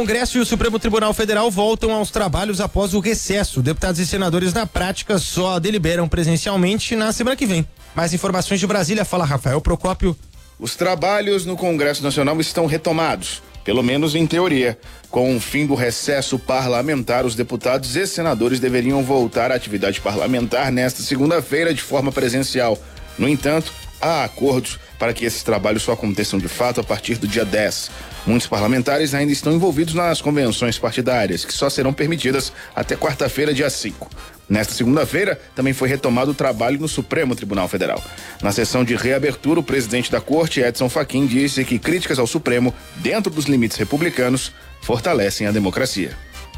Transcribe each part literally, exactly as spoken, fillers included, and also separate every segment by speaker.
Speaker 1: O Congresso e o Supremo Tribunal Federal voltam aos trabalhos após o recesso. Deputados e senadores na prática só deliberam presencialmente na semana que vem. Mais informações de Brasília, fala Rafael Procópio.
Speaker 2: Os trabalhos no Congresso Nacional estão retomados, pelo menos em teoria. Com o fim do recesso parlamentar, os deputados e senadores deveriam voltar à atividade parlamentar nesta segunda-feira de forma presencial. No entanto, há acordos para que esses trabalhos só aconteçam de fato a partir do dia dez. Muitos parlamentares ainda estão envolvidos nas convenções partidárias, que só serão permitidas até quarta-feira, dia cinco. Nesta segunda-feira, também foi retomado o trabalho no Supremo Tribunal Federal. Na sessão de reabertura, o presidente da Corte, Edson Fachin, disse que críticas ao Supremo, dentro dos limites republicanos, fortalecem a democracia.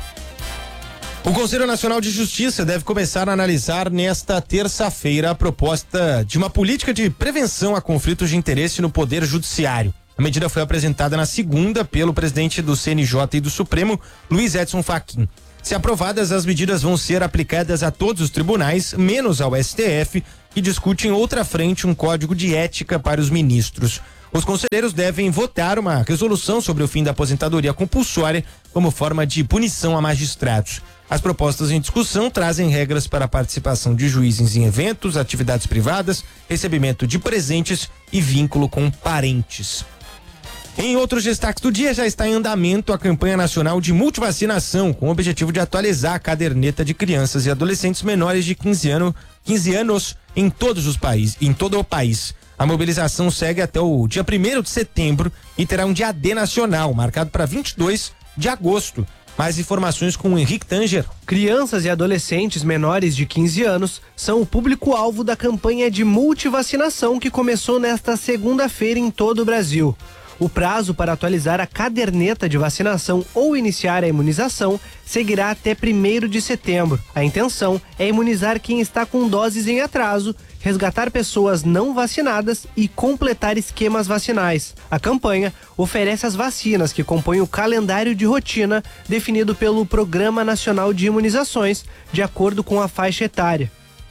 Speaker 1: O Conselho Nacional de Justiça deve começar a analisar nesta terça-feira a proposta de uma política de prevenção a conflitos de interesse no Poder Judiciário. A medida foi apresentada na segunda pelo presidente do C N J e do Supremo, Luiz Edson Fachin. Se aprovadas, as medidas vão ser aplicadas a todos os tribunais, menos ao S T F, que discute em outra frente um código de ética para os ministros. Os conselheiros devem votar uma resolução sobre o fim da aposentadoria compulsória como forma de punição a magistrados. As propostas em discussão trazem regras para a participação de juízes em eventos, atividades privadas, recebimento de presentes e vínculo com parentes. Em outros destaques do dia, já está em andamento a campanha nacional de multivacinação, com o objetivo de atualizar a caderneta de crianças e adolescentes menores de quinze anos, quinze anos em todos os países, em todo o país. A mobilização segue até o dia primeiro de setembro e terá um dia D nacional, marcado para vinte e dois de agosto. Mais informações com o Henrique Tanger.
Speaker 3: Crianças e adolescentes menores de quinze anos são o público-alvo da campanha de multivacinação que começou nesta segunda-feira em todo o Brasil. O prazo para atualizar a caderneta de vacinação ou iniciar a imunização seguirá até primeiro de setembro. A intenção é imunizar quem está com doses em atraso, resgatar pessoas não vacinadas e completar esquemas vacinais. A campanha oferece as vacinas que compõem o calendário de rotina definido pelo Programa Nacional de Imunizações, de acordo com a faixa etária.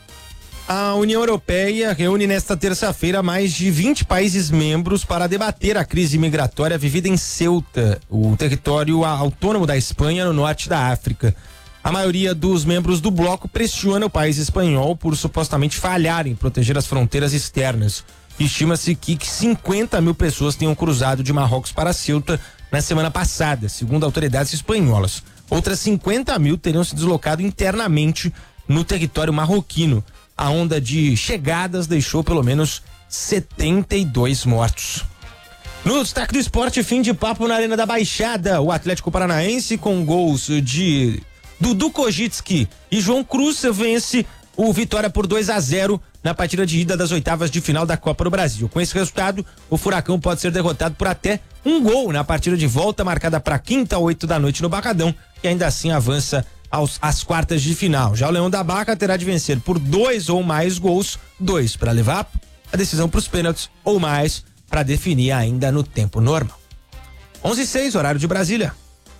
Speaker 1: A União Europeia reúne nesta terça-feira mais de vinte países membros para debater a crise migratória vivida em Ceuta, o território autônomo da Espanha, no norte da África. A maioria dos membros do bloco pressiona o país espanhol por supostamente falhar em proteger as fronteiras externas. Estima-se que cinquenta mil pessoas tenham cruzado de Marrocos para Ceuta na semana passada, segundo autoridades espanholas. Outras cinquenta mil teriam se deslocado internamente no território marroquino. A onda de chegadas deixou pelo menos setenta e dois mortos. No destaque do esporte, fim de papo na Arena da Baixada. O Atlético Paranaense, com gols de Dudu Kojitski e João Cruz, vence o Vitória por dois a zero na partida de ida das oitavas de final da Copa do Brasil. Com esse resultado, o Furacão pode ser derrotado por até um gol na partida de volta, marcada para quinta, oito da noite no Barradão, que ainda assim avança Aos, às quartas de final. Já o Leão da Barra terá de vencer por dois ou mais gols, dois para levar a decisão para os pênaltis ou mais para definir ainda no tempo normal. onze e seis, horário de Brasília.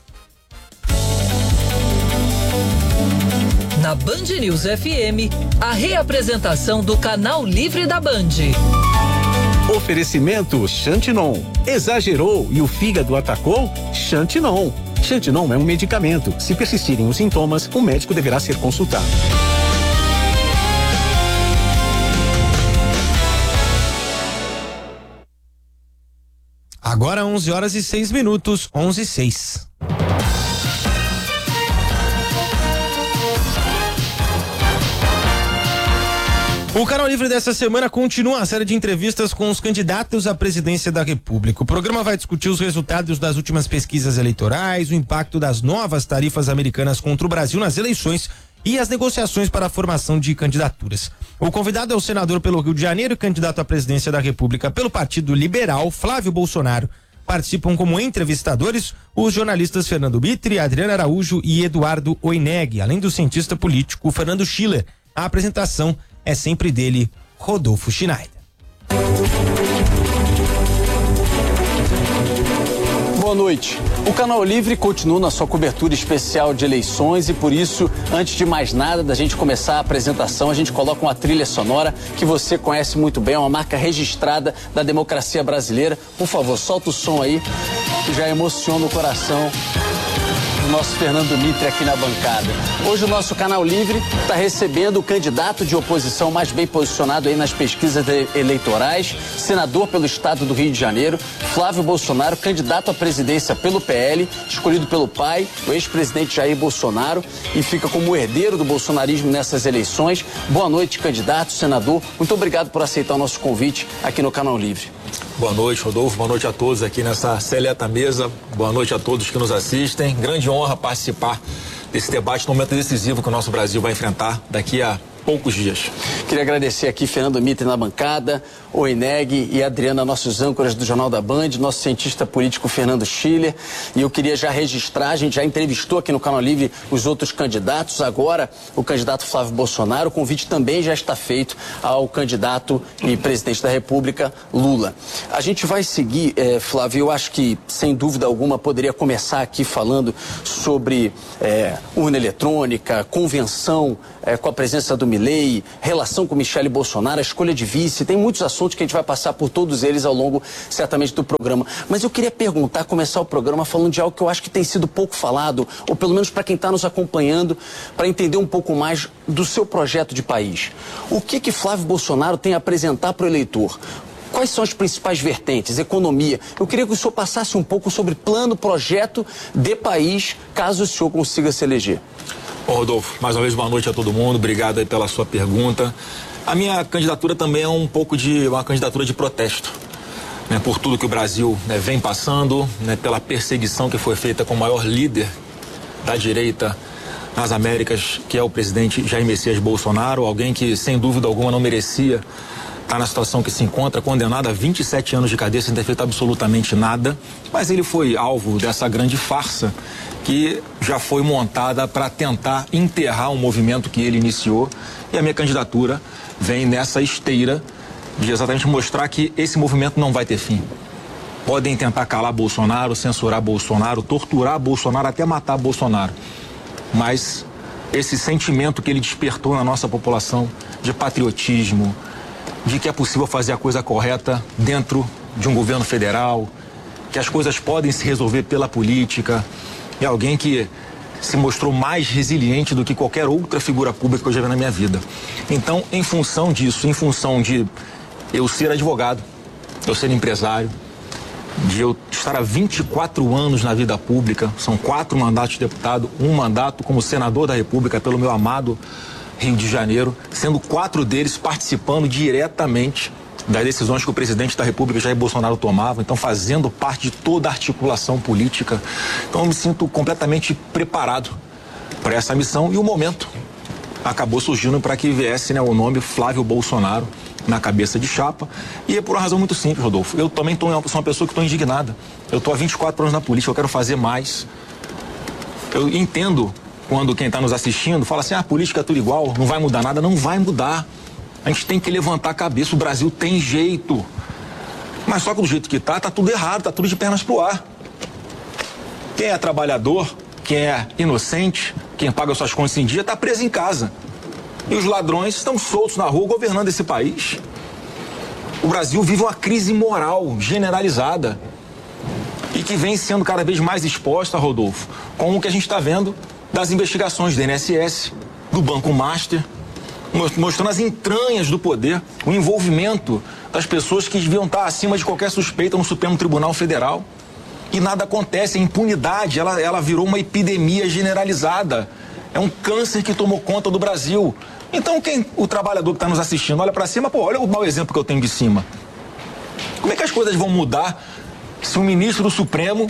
Speaker 4: Na Band News F M, a reapresentação do Canal Livre da Band.
Speaker 5: Oferecimento Xantinon. Exagerou e o fígado atacou? Xantinon. Xantinon é um medicamento. Se persistirem os sintomas, o médico deverá ser consultado.
Speaker 1: Agora onze horas e seis minutos, onze e seis. O Canal Livre dessa semana continua a série de entrevistas com os candidatos à presidência da República. O programa vai discutir os resultados das últimas pesquisas eleitorais, o impacto das novas tarifas americanas contra o Brasil nas eleições e as negociações para a formação de candidaturas. O convidado é o senador pelo Rio de Janeiro e candidato à presidência da República pelo Partido Liberal, Flávio Bolsonaro. Participam como entrevistadores os jornalistas Fernando Mitre, Adriana Araújo e Eduardo Oineg, além do cientista político Fernando Schiller. A apresentação é sempre dele, Rodolfo Schneider.
Speaker 6: Boa noite. O Canal Livre continua na sua cobertura especial de eleições e por isso, antes de mais nada, da gente começar a apresentação, a gente coloca uma trilha sonora que você conhece muito bem, é uma marca registrada da democracia brasileira. Por favor, solta o som aí. já emociona o coração do nosso Fernando Mitre aqui na bancada. Hoje o nosso Canal Livre está recebendo o candidato de oposição mais bem posicionado aí nas pesquisas eleitorais, senador pelo estado do Rio de Janeiro, Flávio Bolsonaro, candidato à presidência pelo P L, escolhido pelo pai, o ex-presidente Jair Bolsonaro, e fica como herdeiro do bolsonarismo nessas eleições. Boa noite, candidato, senador. Muito obrigado por aceitar o nosso convite aqui no Canal Livre.
Speaker 7: Boa noite, Rodolfo. Boa noite a todos aqui nessa seleta mesa. Boa noite a todos que nos assistem. Grande honra participar desse debate no momento decisivo que o nosso Brasil vai enfrentar daqui a poucos dias.
Speaker 6: Queria agradecer aqui Fernando Mitre na bancada, o Eneg e a Adriana, nossos âncoras do Jornal da Band, nosso cientista político Fernando Schiller. E eu queria já registrar, a gente já entrevistou aqui no Canal Livre os outros candidatos, agora o candidato Flávio Bolsonaro. O convite também já está feito ao candidato e presidente da República, Lula. A gente vai seguir, eh, Flávio, eu acho que, sem dúvida alguma, poderia começar aqui falando sobre eh, urna eletrônica, convenção eh, com a presença do Milei, relação com Michele Bolsonaro, a escolha de vice. Tem muitos assuntos que a gente vai passar por todos eles ao longo, certamente, do programa. Mas eu queria perguntar, começar o programa falando de algo que eu acho que tem sido pouco falado, ou pelo menos para quem está nos acompanhando, para entender um pouco mais do seu projeto de país. O que que Flávio Bolsonaro tem a apresentar para o eleitor? Quais são as principais vertentes? Economia. Eu queria que o senhor passasse um pouco sobre plano, projeto de país, caso o senhor consiga se eleger.
Speaker 7: Bom, Rodolfo, mais uma vez boa noite a todo mundo, obrigado aí pela sua pergunta. A minha candidatura também é um pouco de uma candidatura de protesto, né, por tudo que o Brasil, né, vem passando, né, pela perseguição que foi feita com o maior líder da direita nas Américas, que é o presidente Jair Messias Bolsonaro, alguém que sem dúvida alguma não merecia estar na situação que se encontra, condenado a vinte e sete anos de cadeia sem ter feito absolutamente nada, mas ele foi alvo dessa grande farsa que já foi montada para tentar enterrar um movimento que ele iniciou, e a minha candidatura vem nessa esteira de exatamente mostrar que esse movimento não vai ter fim. Podem tentar calar Bolsonaro, censurar Bolsonaro, torturar Bolsonaro, até matar Bolsonaro, mas esse sentimento que ele despertou na nossa população de patriotismo, de que é possível fazer a coisa correta dentro de um governo federal, que as coisas podem se resolver pela política, é alguém que se mostrou mais resiliente do que qualquer outra figura pública que eu já vi na minha vida. Então, em função disso, em função de eu ser advogado, eu ser empresário, de eu estar há vinte e quatro anos na vida pública, são quatro mandatos de deputado, um mandato como senador da República pelo meu amado Rio de Janeiro, sendo quatro deles participando diretamente das decisões que o presidente da República, Jair Bolsonaro, tomava, então fazendo parte de toda a articulação política. Então eu me sinto completamente preparado para essa missão, e o momento acabou surgindo para que viesse, né, o nome Flávio Bolsonaro na cabeça de chapa, e é por uma razão muito simples, Rodolfo. Eu também tô, sou uma pessoa que estou indignada. Eu estou há vinte e quatro anos na política, eu quero fazer mais. Eu entendo quando quem está nos assistindo fala assim, ah, a política é tudo igual, não vai mudar nada. Não vai mudar. A gente tem que levantar a cabeça, o Brasil tem jeito. Mas só que do jeito que tá, tá tudo errado, tá tudo de pernas pro ar. Quem é trabalhador, quem é inocente, quem paga suas contas em dia, tá preso em casa. E os ladrões estão soltos na rua governando esse país. O Brasil vive uma crise moral generalizada e que vem sendo cada vez mais exposta, Rodolfo, com o que a gente está vendo das investigações do I N S S, do Banco Master, mostrando as entranhas do poder, o envolvimento das pessoas que deviam estar acima de qualquer suspeita no Supremo Tribunal Federal. E nada acontece, a impunidade, ela, ela virou uma epidemia generalizada. É um câncer que tomou conta do Brasil. Então, quem, o trabalhador que está nos assistindo, olha para cima, pô, olha o mau exemplo que eu tenho de cima. Como é que as coisas vão mudar se o ministro do Supremo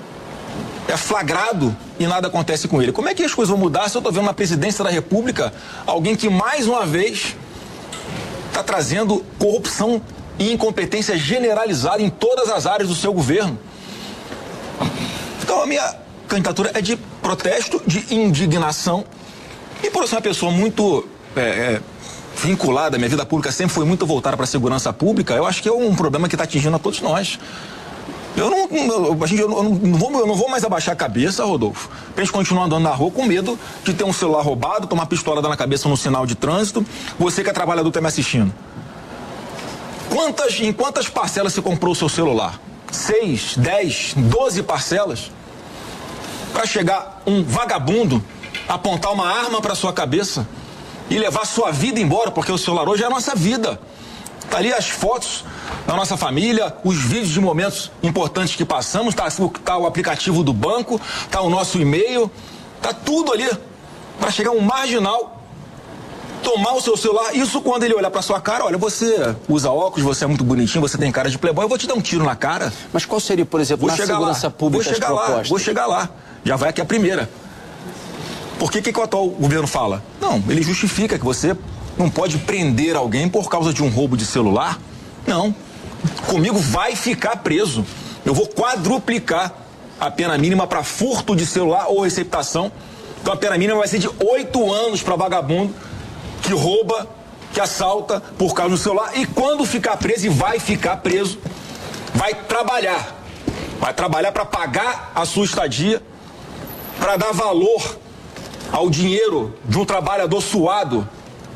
Speaker 7: é flagrado e nada acontece com ele? Como é que as coisas vão mudar se eu estou vendo na presidência da República alguém que, mais uma vez, está trazendo corrupção e incompetência generalizada em todas as áreas do seu governo? Então, a minha candidatura é de protesto, de indignação, e por eu ser uma pessoa muito é, é, vinculada, a minha vida pública sempre foi muito voltada para a segurança pública, eu acho que é um problema que está atingindo a todos nós. Eu não, eu, eu, não, eu, não vou, eu não vou mais abaixar a cabeça, Rodolfo, pra gente continuar andando na rua com medo de ter um celular roubado, tomar pistolada na cabeça no sinal de trânsito. Você que é trabalhador, tá me assistindo. Quantas, em quantas parcelas você comprou o seu celular? seis, dez, doze parcelas para chegar um vagabundo, apontar uma arma para sua cabeça e levar sua vida embora, porque o celular hoje é a nossa vida. Tá ali as fotos da nossa família, os vídeos de momentos importantes que passamos, tá, tá o aplicativo do banco, tá o nosso e-mail, tá tudo ali para chegar um marginal tomar o seu celular. Isso quando ele olhar para sua cara, olha, você usa óculos, você é muito bonitinho, você tem cara de playboy, eu vou te dar um tiro na cara.
Speaker 8: Mas qual seria, por exemplo,
Speaker 7: vou
Speaker 8: na segurança
Speaker 7: lá,
Speaker 8: pública
Speaker 7: vou chegar lá, vou chegar lá. Já vai aqui a primeira. Por que que o atual governo fala? Não, ele justifica que você não pode prender alguém por causa de um roubo de celular. Não. Comigo vai ficar preso. Eu vou quadruplicar a pena mínima para furto de celular ou receptação. Então a pena mínima vai ser de oito anos para vagabundo que rouba, que assalta por causa do celular. E quando ficar preso, e vai ficar preso, vai trabalhar. Vai trabalhar para pagar a sua estadia, para dar valor ao dinheiro de um trabalhador suado.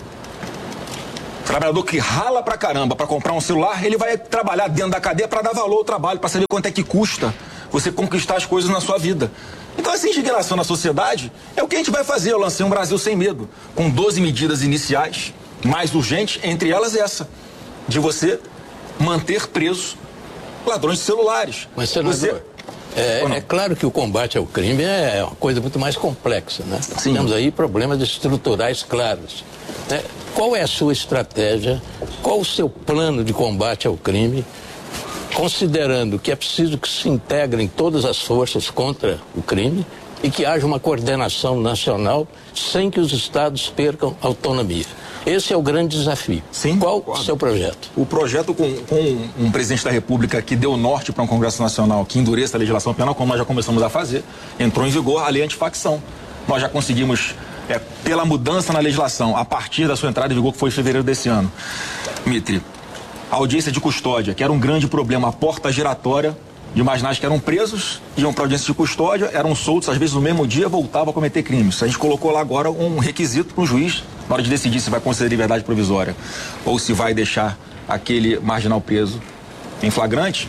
Speaker 7: Trabalhador que rala pra caramba para comprar um celular, ele vai trabalhar dentro da cadeia para dar valor ao trabalho, para saber quanto é que custa você conquistar as coisas na sua vida. Então essa indignação na sociedade é o que a gente vai fazer. Eu lancei um Brasil Sem Medo, com doze medidas iniciais, mais urgentes, entre elas essa, de você manter presos ladrões de celulares.
Speaker 9: Mas, senador, você... é, é claro que o combate ao crime é uma coisa muito mais complexa, né?
Speaker 7: Sim.
Speaker 9: Temos aí problemas estruturais claros, né? Qual é a sua estratégia? Qual o seu plano de combate ao crime? Considerando que é preciso que se integrem todas as forças contra o crime e que haja uma coordenação nacional sem que os estados percam autonomia. Esse é o grande desafio.
Speaker 7: Sim,
Speaker 9: qual
Speaker 7: concordo.
Speaker 9: O seu projeto?
Speaker 7: O projeto com, com um presidente da República que deu norte para um Congresso Nacional que endureça a legislação penal, como nós já começamos a fazer, entrou em vigor a lei antifacção. Nós já conseguimos, é, pela mudança na legislação, a partir da sua entrada em vigor, que foi em fevereiro desse ano, Mitri, a audiência de custódia, que era um grande problema, a porta giratória de marginais que eram presos, iam para audiência de custódia, eram soltos, às vezes no mesmo dia voltavam a cometer crimes. A gente colocou lá agora um requisito para o juiz, na hora de decidir se vai conceder liberdade provisória ou se vai deixar aquele marginal preso em flagrante,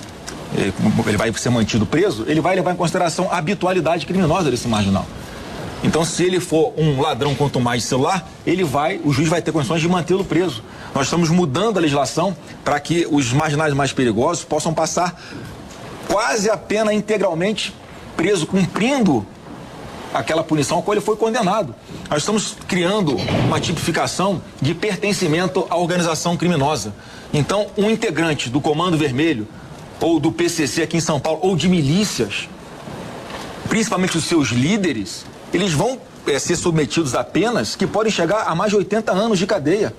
Speaker 7: ele vai ser mantido preso, ele vai levar em consideração a habitualidade criminosa desse marginal. Então, se ele for um ladrão quanto mais de celular, ele vai, o juiz vai ter condições de mantê-lo preso. Nós estamos mudando a legislação para que os marginais mais perigosos possam passar quase a pena integralmente preso, cumprindo aquela punição a qual ele foi condenado. Nós estamos criando uma tipificação de pertencimento à organização criminosa. Então, um integrante do Comando Vermelho, ou do P C C aqui em São Paulo, ou de milícias, principalmente os seus líderes, eles vão é, ser submetidos a penas que podem chegar a mais de oitenta anos de cadeia.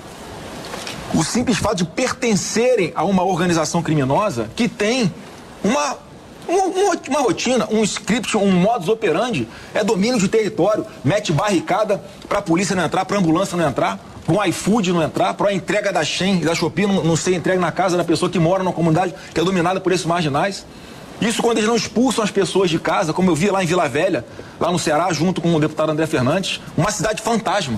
Speaker 7: O simples fato de pertencerem a uma organização criminosa que tem uma, uma, uma rotina, um script, um modus operandi, é domínio de território, mete barricada para a polícia não entrar, para a ambulância não entrar, para o iFood não entrar, para a entrega da Shein e da Shopee não, não ser entregue na casa da pessoa que mora numa comunidade que é dominada por esses marginais. Isso quando eles não expulsam as pessoas de casa, como eu vi lá em Vila Velha, lá no Ceará, junto com o deputado André Fernandes, uma cidade fantasma.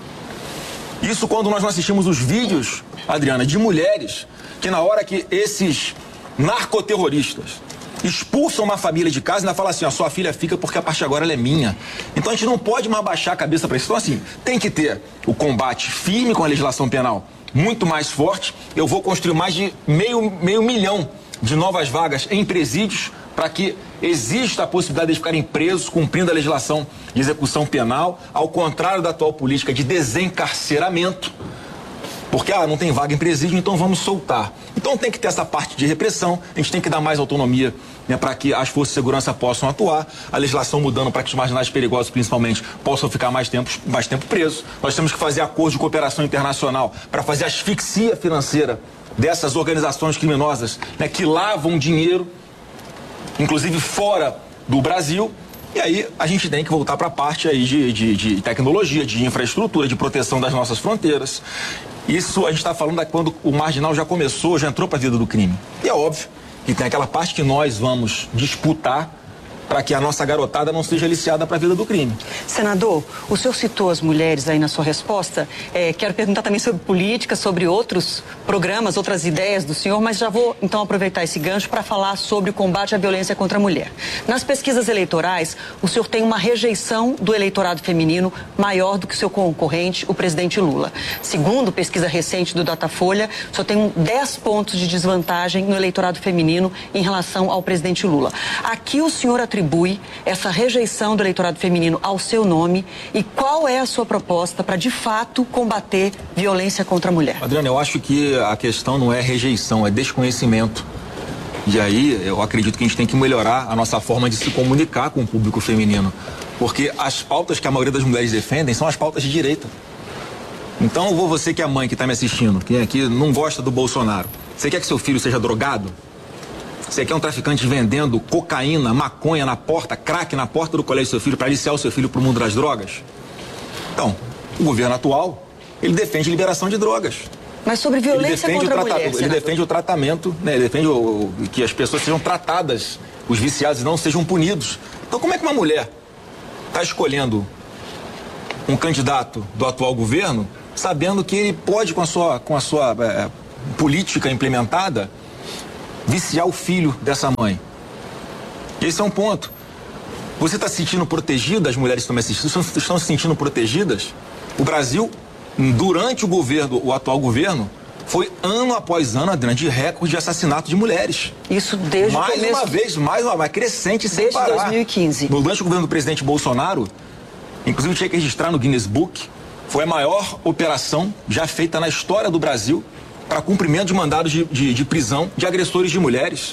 Speaker 7: Isso quando nós não assistimos os vídeos, Adriana, de mulheres que na hora que esses narcoterroristas expulsam uma família de casa, ainda fala assim, a sua filha fica porque a partir de agora ela é minha. Então a gente não pode mais baixar a cabeça para isso. Então assim, tem que ter o combate firme com a legislação penal muito mais forte. Eu vou construir mais de meio, meio milhão de novas vagas em presídios para que exista a possibilidade de ficarem presos cumprindo a legislação de execução penal, ao contrário da atual política de desencarceramento, porque ah, não tem vaga em presídio, então vamos soltar. Então tem que ter essa parte de repressão, a gente tem que dar mais autonomia, né, para que as forças de segurança possam atuar, a legislação mudando para que os marginais perigosos, principalmente, possam ficar mais tempo, mais tempo presos. Nós temos que fazer acordo de cooperação internacional para fazer asfixia financeira dessas organizações criminosas, né, que lavam dinheiro, inclusive fora do Brasil. E aí a gente tem que voltar para a parte aí de, de, de tecnologia, de infraestrutura, de proteção das nossas fronteiras. Isso a gente está falando da quando o marginal já começou, já entrou para a vida do crime. E é óbvio que tem aquela parte que nós vamos disputar para que a nossa garotada não seja aliciada para a vida do crime.
Speaker 8: Senador, o senhor citou as mulheres aí na sua resposta. É, quero perguntar também sobre política, sobre outros programas, outras ideias do senhor, mas já vou então aproveitar esse gancho para falar sobre o combate à violência contra a mulher. Nas pesquisas eleitorais, o senhor tem uma rejeição do eleitorado feminino maior do que o seu concorrente, o presidente Lula. Segundo pesquisa recente do Datafolha, o senhor tem dez pontos de desvantagem no eleitorado feminino em relação ao presidente Lula. Aqui o senhor atribui atribui essa rejeição do eleitorado feminino ao seu nome e qual é a sua proposta para, de fato, combater violência contra a mulher?
Speaker 7: Adriana, eu acho que a questão não é rejeição, é desconhecimento. E aí, eu acredito que a gente tem que melhorar a nossa forma de se comunicar com o público feminino. Porque as pautas que a maioria das mulheres defendem são as pautas de direita. Então, você que é mãe que está me assistindo, que aqui não gosta do Bolsonaro, você quer que seu filho seja drogado? Você quer um traficante vendendo cocaína, maconha na porta, crack na porta do colégio do seu filho para aliciar o seu filho para o mundo das drogas? Então, o governo atual, ele defende liberação de drogas.
Speaker 8: Mas sobre violência contra a mulher,
Speaker 7: Ele defende o tratamento, né? Ele defende o, que as pessoas sejam tratadas, os viciados não sejam punidos. Então, como é que uma mulher está escolhendo um candidato do atual governo, sabendo que ele pode, com a sua, com a sua é, política implementada, viciar o filho dessa mãe? Esse é um ponto. Você está se sentindo protegida, as mulheres que estão me assistindo, estão se sentindo protegidas? O Brasil, durante o governo, o atual governo, foi ano após ano, Adriana, de recorde de assassinato de mulheres.
Speaker 8: Isso desde
Speaker 7: mais
Speaker 8: o começo...
Speaker 7: uma vez, mais uma vez, crescente sem parar.
Speaker 8: Desde dois mil e quinze.
Speaker 7: Durante o governo do presidente Bolsonaro, inclusive tinha que registrar no Guinness Book, foi a maior operação já feita na história do Brasil para cumprimento de mandados de, de, de prisão de agressores de mulheres.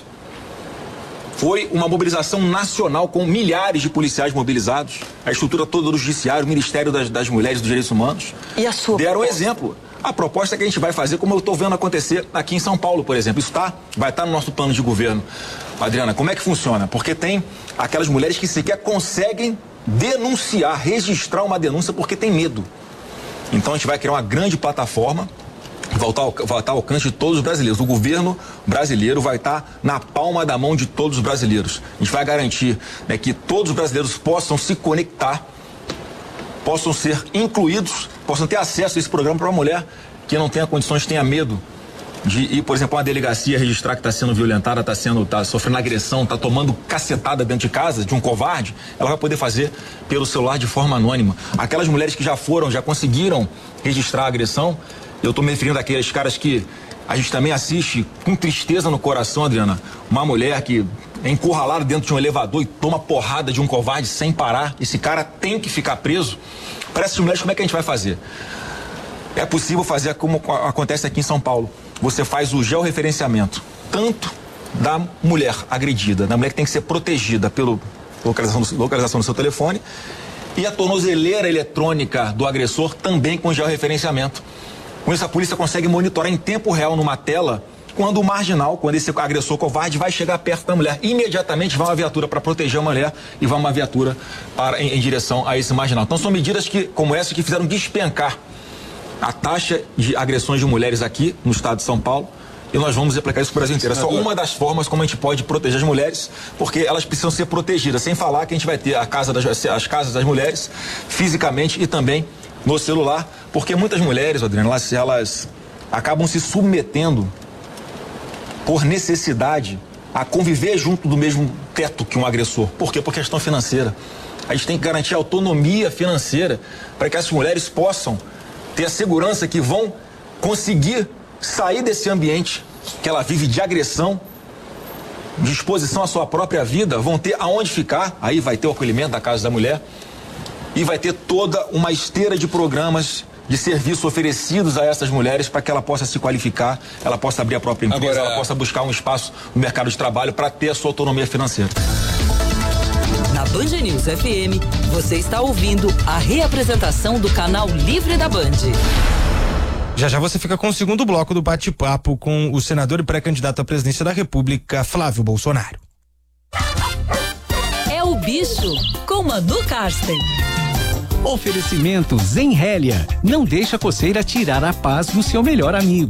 Speaker 7: Foi uma mobilização nacional com milhares de policiais mobilizados, a estrutura toda do judiciário, o Ministério das, das Mulheres e dos Direitos Humanos.
Speaker 8: E a sua
Speaker 7: deram um
Speaker 8: proposta?
Speaker 7: exemplo. A proposta que a gente vai fazer, como eu estou vendo acontecer aqui em São Paulo, por exemplo. Isso tá, vai estar tá no nosso plano de governo. Adriana, como é que funciona? Porque tem aquelas mulheres que sequer conseguem denunciar, registrar uma denúncia porque tem medo. Então a gente vai criar uma grande plataforma, voltar ao, voltar ao alcance de todos os brasileiros. O governo brasileiro vai estar na palma da mão de todos os brasileiros. A gente vai garantir, né, que todos os brasileiros possam se conectar, possam ser incluídos, possam ter acesso a esse programa para uma mulher que não tenha condições, tenha medo de ir, por exemplo, a uma delegacia registrar que está sendo violentada, está sendo, tá sofrendo agressão, está tomando cacetada dentro de casa de um covarde. Ela vai poder fazer pelo celular de forma anônima. Aquelas mulheres que já foram, já conseguiram registrar a agressão, eu estou me referindo àqueles caras que a gente também assiste com tristeza no coração, Adriana, uma mulher que é encurralada dentro de um elevador e toma porrada de um covarde sem parar. Esse cara tem que ficar preso. Para essas mulheres, como é que a gente vai fazer? É possível fazer como acontece aqui em São Paulo. Você faz o georreferenciamento, tanto da mulher agredida, da mulher que tem que ser protegida pela localização do, localização do seu telefone, e a tornozeleira eletrônica do agressor também com georreferenciamento. Com isso, a polícia consegue monitorar em tempo real numa tela quando o marginal, quando esse agressor covarde vai chegar perto da mulher. Imediatamente vai uma viatura para proteger a mulher e vai uma viatura para, em, em direção a esse marginal. Então são medidas que, como essa que fizeram despencar a taxa de agressões de mulheres aqui no estado de São Paulo, e nós vamos aplicar isso para o Brasil inteiro. É só uma das formas como a gente pode proteger as mulheres, porque elas precisam ser protegidas, sem falar que a gente vai ter a casa das, as casas das mulheres fisicamente e também no celular, porque muitas mulheres, Adriana, elas, elas acabam se submetendo por necessidade a conviver junto do mesmo teto que um agressor. Por quê? Por questão financeira. A gente tem que garantir autonomia financeira para que essas mulheres possam ter a segurança que vão conseguir sair desse ambiente que ela vive de agressão, de exposição à sua própria vida, vão ter aonde ficar, aí vai ter o acolhimento da Casa da Mulher e vai ter toda uma esteira de programas de serviço oferecidos a essas mulheres para que ela possa se qualificar, ela possa abrir a própria empresa, Agora... ela possa buscar um espaço no mercado de trabalho para ter a sua autonomia financeira.
Speaker 4: Na Band News F M, você está ouvindo a reapresentação do canal Livre da Band.
Speaker 1: Já já você fica com o segundo bloco do bate-papo com o senador e pré-candidato à presidência da República, Flávio Bolsonaro.
Speaker 4: É o Bicho, com Manu Karsten.
Speaker 5: Oferecimento Zenrélia. Não deixa a coceira tirar a paz do seu melhor amigo.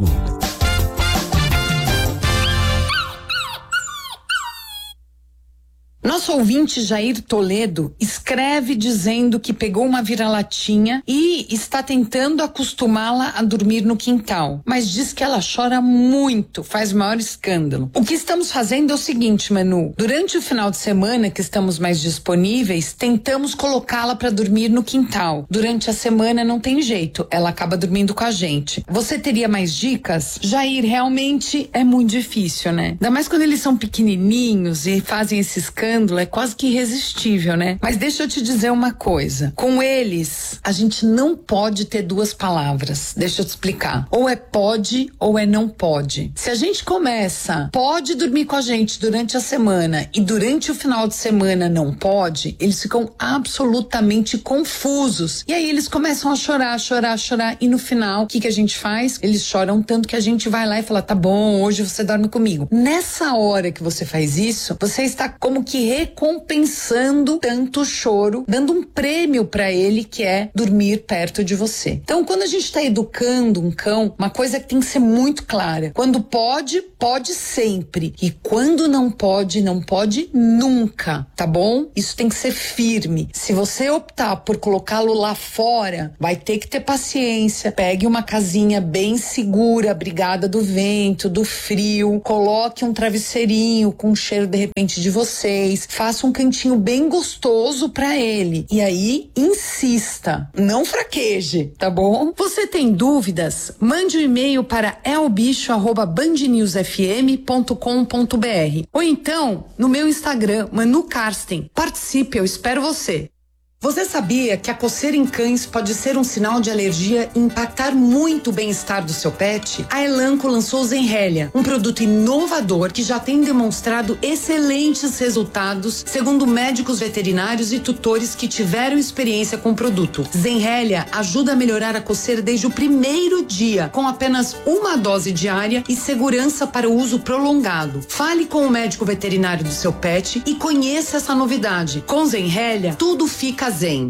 Speaker 10: Nosso ouvinte Jair Toledo escreve dizendo que pegou uma vira-latinha e está tentando acostumá-la a dormir no quintal, mas diz que ela chora muito, faz maior escândalo. O que estamos fazendo é o seguinte, Manu, durante o final de semana que estamos mais disponíveis, tentamos colocá-la para dormir no quintal. Durante a semana não tem jeito, ela acaba dormindo com a gente. Você teria mais dicas? Jair, realmente é muito difícil, né? Ainda mais quando eles são pequenininhos e fazem esse escândalo, é quase que irresistível, né? Mas deixa eu te dizer uma coisa. Com eles, a gente não pode ter duas palavras. Deixa eu te explicar. Ou é pode ou é não pode. Se a gente começa, pode dormir com a gente durante a semana e durante o final de semana não pode, eles ficam absolutamente confusos. E aí eles começam a chorar, chorar, chorar. E no final, o que que a gente faz? Eles choram tanto que a gente vai lá e fala, tá bom, hoje você dorme comigo. Nessa hora que você faz isso, você está como que recompensando tanto choro, dando um prêmio para ele que é dormir perto de você. Então, quando a gente está educando um cão, uma coisa que tem que ser muito clara: quando pode, pode sempre, e quando não pode, não pode nunca, tá bom? Isso tem que ser firme. Se você optar por colocá-lo lá fora, vai ter que ter paciência. Pegue uma casinha bem segura, abrigada do vento, do frio, coloque um travesseirinho com cheiro de repente de vocês, faça um cantinho bem gostoso pra ele. E aí, insista, não fraqueje, tá bom? Você tem dúvidas? Mande um e-mail para elbicho arroba band news f m ponto com ponto b r ou então no meu Instagram, Manu Karsten. Participe, eu espero você. Você sabia que a coceira em cães pode ser um sinal de alergia e impactar muito o bem-estar do seu pet? A Elanco lançou o Zenrelia, um produto inovador que já tem demonstrado excelentes resultados, segundo médicos veterinários e tutores que tiveram experiência com o produto. Zenrelia ajuda a melhorar a coceira desde o primeiro dia, com apenas uma dose diária e segurança para o uso prolongado. Fale com o médico veterinário do seu pet e conheça essa novidade. Com Zenrelia, tudo fica zen.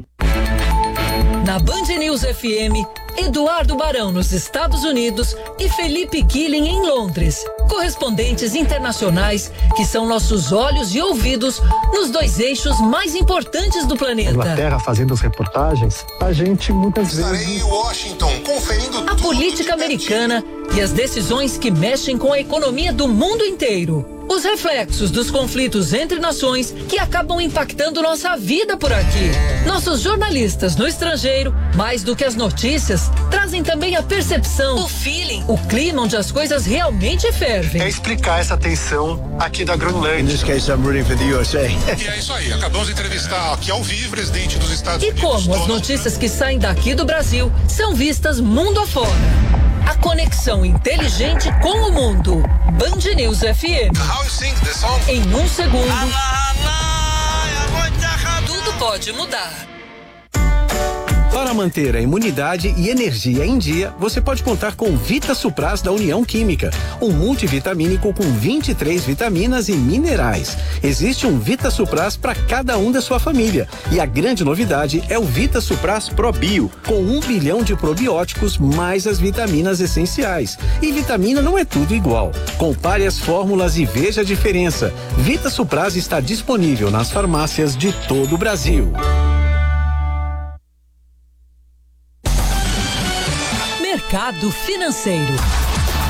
Speaker 4: Na Band News F M, Eduardo Barão nos Estados Unidos e Felipe Killing em Londres. Correspondentes internacionais que são nossos olhos e ouvidos nos dois eixos mais importantes do planeta.
Speaker 11: Inglaterra fazendo as reportagens, a gente muitas vezes...
Speaker 12: Estarei em Washington conferindo
Speaker 4: a política americana e as decisões que mexem com a economia do mundo inteiro. Os reflexos dos conflitos entre nações que acabam impactando nossa vida por aqui. Nossos jornalistas no estrangeiro, mais do que as notícias, trazem também a percepção, o feeling, o clima onde as coisas realmente fervem.
Speaker 11: É explicar essa tensão aqui da Groenlândia.
Speaker 12: In this case, I'm rooting for the U S A. E é isso aí, acabamos de entrevistar aqui ao vivo o presidente dos Estados
Speaker 4: e
Speaker 12: Unidos.
Speaker 4: E como as notícias que saem daqui do Brasil são vistas mundo afora. A conexão inteligente com o mundo. Band News F M.
Speaker 12: How you sing the song?
Speaker 4: Em um segundo, tudo pode mudar.
Speaker 5: Para manter a imunidade e energia em dia, você pode contar com Vita Supras da União Química, um multivitamínico com vinte e três vitaminas e minerais. Existe um Vita Supras para cada um da sua família. E a grande novidade é o Vita Supras Pro Bio, com um bilhão de probióticos mais as vitaminas essenciais. E vitamina não é tudo igual. Compare as fórmulas e veja a diferença. Vita Supras está disponível nas farmácias de todo o Brasil.
Speaker 4: Mercado financeiro.